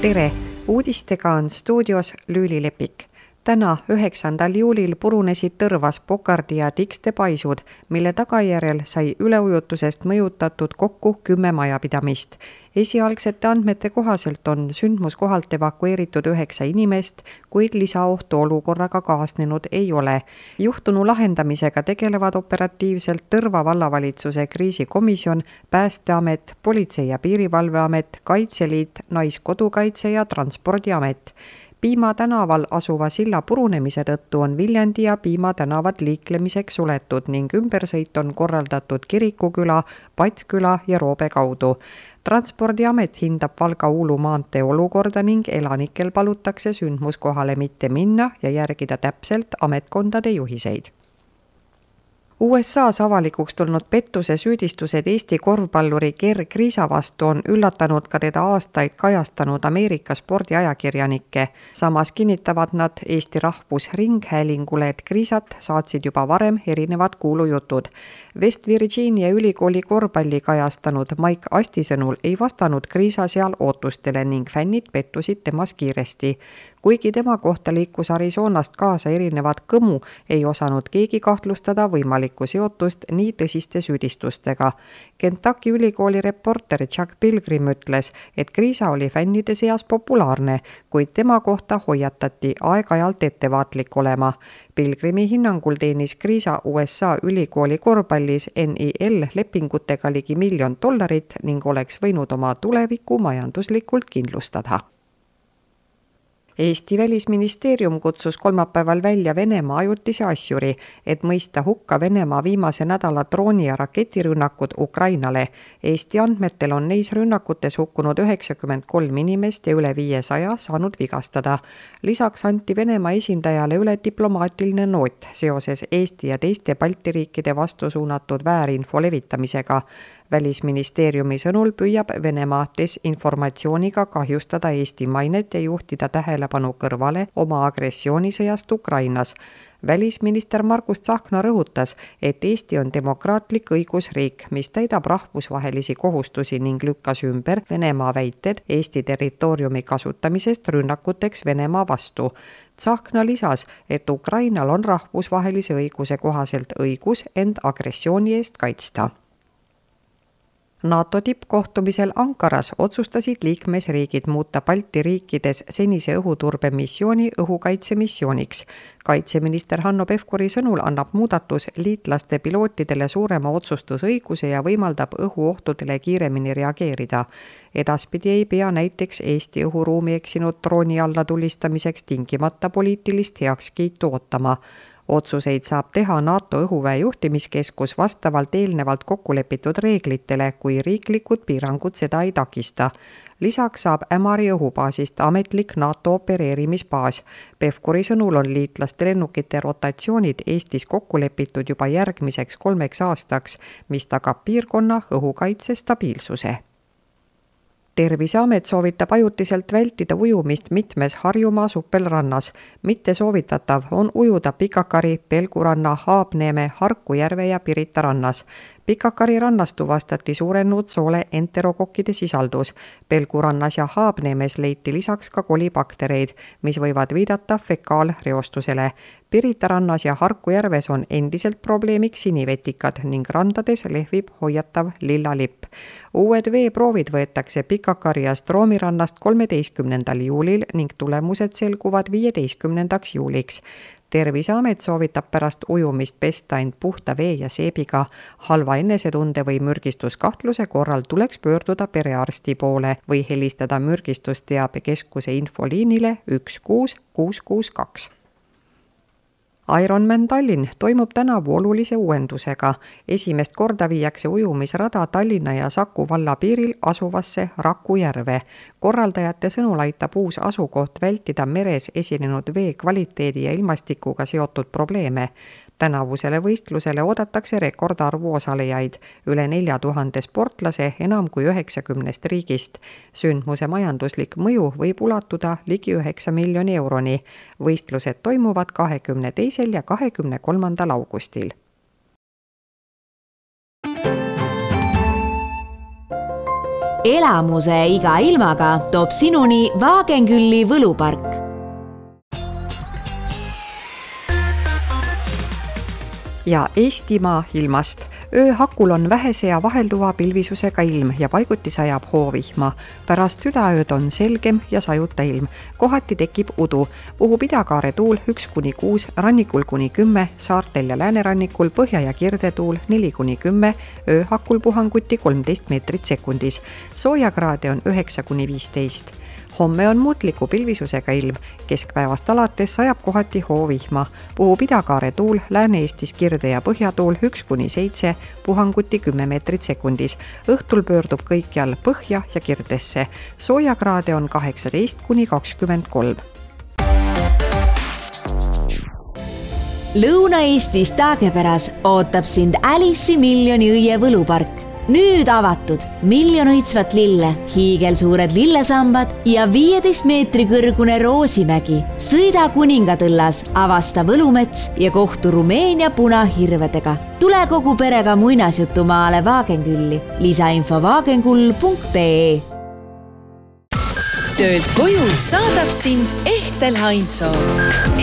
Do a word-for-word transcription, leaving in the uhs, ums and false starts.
tere! Uudistega on stuudios Lüüli Lepik. Täna, üheksandal juulil purunesid Tõrvas Pokardi ja Tikste paisud, mille tagajärjel sai üleujutusest mõjutatud kokku kümme majapidamist. Esialgsete andmete kohaselt on sündmuskohalt evakueeritud üheksa inimest, kuid lisaohtu olukorraga kaasnenud ei ole. Juhtunu lahendamisega tegelevad operatiivselt Tõrva vallavalitsuse kriisikomisjon, Päästeamet, Politsei- ja Piirivalveamet, Kaitseliit, Naiskodukaitse ja Transpordiamet. Piima tänaval asuva silla purunemise tõttu on Viljandi ja Piima tänavad liiklemiseks suletud ning ümbersõit on korraldatud Kirikuküla, Patküla ja Roobe kaudu. Transpordiamet hindab Valga-Uulu maantee olukorda ning elanikel palutakse sündmuskohale mitte minna ja järgida täpselt ametkondade juhiseid. U S A's avalikuks tulnud pettuse süüdistused Eesti korvpalluri Gerg Riisa vastu on üllatanud ka teda aastaid kajastanud Ameerika spordiajakirjanikke. Samas kinnitavad nad Eesti Rahvusringhäälingule, et Riisat saatsid juba varem erinevad kuulujutud. West Virginia ülikooli korvpalli kajastanud Mike Asti sõnul ei vastanud Riisa seal ootustele ning fännid pettusid temas kiiresti. Kuigi tema kohta liikus Arizonast kaasa erinevad kõmu, ei osanud keegi kahtlustada võimalikku seotust nii tõsiste süüdistustega. Kentucky ülikooli reporter Chuck Pilgrim ütles, et Riisa oli fännide seas populaarne, kuid tema kohta hoiatati aeg-ajalt ettevaatlik olema. Pilgrimi hinnangul teenis Riisa U S A ülikooli korvpallis N I L lepingutega ligi miljon dollarit ning oleks võinud oma tulevikku majanduslikult kindlustada. Eesti välisministeerium kutsus kolmapäeval välja Venemaa ajutise asjuri, et mõista hukka Venemaa viimase nädala drooni- ja raketirünnakud Ukrainale. Eesti andmetel on neis rünnakutes hukkunud üheksakümmend kolm inimest ja üle viiesaja saanud vigastada. Lisaks anti Venemaa esindajale üle diplomaatiline noot seoses Eesti ja teiste Balti riikide vastu suunatud väärinfo levitamisega. Välisministeeriumi sõnul püüab Venemaa desinformatsiooniga kahjustada Eesti mainet ja juhtida tähelepanu kõrvale oma agressioonisõjast Ukrainas. Välisminister Margus Tsahkna rõhutas, et Eesti on demokraatlik õigusriik, mis täidab rahvusvahelisi kohustusi ning lükkas ümber Venemaa väited Eesti territooriumi kasutamisest rünnakuteks Venemaa vastu. Tsahkna lisas, et Ukrainal on rahvusvahelise õiguse kohaselt õigus end agressiooni eest kaitsta. NATO tippkohtumisel Ankaras otsustasid liikmesriigid muuta Balti riikides senise õhuturbe missiooni õhukaitsemissiooniks. Kaitseminister Hanno Pevkuri sõnul annab muudatus liitlaste pilootidele suurema otsustusõiguse ja võimaldab õhuohtudele kiiremini reageerida. Edaspidi ei pea näiteks Eesti õhuruumi eksinud drooni alla tulistamiseks tingimata poliitilist heakskiitu ootama. Otsuseid saab teha NATO õhuväe juhtimiskeskus vastavalt eelnevalt kokkulepitud reeglitele, kui riiklikud piirangud seda ei takista. Lisaks saab Ämari õhubaasist ametlik NATO opereerimisbaas. Pevkuri sõnul on liitlaste lennukite rotatsioonid Eestis kokku lepitud juba järgmiseks kolmeks aastaks, mis tagab piirkonna õhukaitse stabiilsuse. Terviseamet soovitab ajutiselt vältida ujumist mitmes Harjumaa suppelrannas. Mitte soovitatav on ujuda Pikakari, Pelguranna, Haabneeme, Harkujärve ja Pirita rannas. Pikakari rannas tuvastati suurenenud soole enterokokkide sisaldus. Pelgurannas ja Haabneemes leiti lisaks ka kolibaktereid, mis võivad viidata fekaalreostusele. Pirita rannas ja Harkujärves on endiselt probleemiks sinivetikad ning randades lehvib hoiatav lilla lipp. Uued veeproovid võetakse Pikakari ja Stroomi rannast kolmeteistkümnendal juulil ning tulemused selguvad viieteistkümnendaks juuliks. Terviseamet soovitab pärast ujumist pesta end puhta vee ja seebiga. Halva enesetunde või mürgistuskahtluse korral tuleks pöörduda perearsti poole või helistada mürgistusteabekeskuse infoliinile üks kuus kuus kuus kaks. Ironman Tallinn toimub tänavu olulise uuendusega. Esimest korda viiakse ujumisrada Tallinna ja Saku valla piiril asuvasse Rakujärve. Korraldajate sõnul aitab uus asukoht vältida meres esinenud vee kvaliteedi ja ilmastikuga seotud probleeme. Tänavusele võistlusele oodatakse rekordarvu osalejaid, üle nelja tuhande sportlase enam kui üheksakümnest riigist. Sündmuse majanduslik mõju võib ulatuda ligi üheksa miljoni euroni. Võistlused toimuvad kahekümne teisel ja kahekümne kolmandal augustil. Elamuse iga ilmaga toob sinuni Vaagenkülli võlupark. Ja Eestimaa ilmast. Ööhakul on vähese ja vahelduva pilvisusega ilm ja paiguti sajab hoovihma. Pärast südaööd on selgem ja sajuta ilm. Kohati tekib udu. Puhub idakaare tuul üks kuni kuus, rannikul kuni kümme, saartel ja läänerannikul põhja- ja kirdetuul neli kuni kümme, ööhakul puhanguti kolmteist meetrit sekundis. Soojakraade on üheksa kuni viisteist. Homme on muutliku pilvisusega ilm. Keskpäevast alates sajab kohati hoovihma. Puhub idakaare tuul, Lääne-Eestis kirde- ja põhjatuul üks kuni seitse, puhanguti kümme meetrit sekundis. Õhtul pöördub kõikjal põhja ja kirdesse. Soojakraade on kaheksateist kuni kakskümmend kolm. Lõuna-Eestis Taagepäras ootab sind Alice'i miljoni õie võlupark. Nüüd avatud miljon õitsvat lille, hiigelsuured lillesambad ja viieteist meetri kõrgune Roosimägi. Sõida Kuningatõllas, avasta Võlumets ja kohtu Rumeenia punahirvedega. Tule kogu perega muinasjutumaale Vaagenkülli. Lisainfo vaagenkull punkt ee. Töölt koju saadab sind Ehtel Heinzoo.